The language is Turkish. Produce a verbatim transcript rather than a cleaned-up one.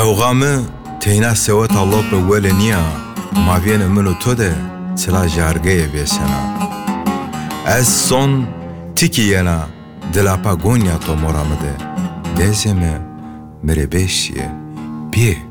Evgamı teyna sevet Allah be wele niya maviyene min û to de çila jargeye vêsena. Ez son tiki yena dilapa gonya to mora mide. Dezeme mere beşiye bir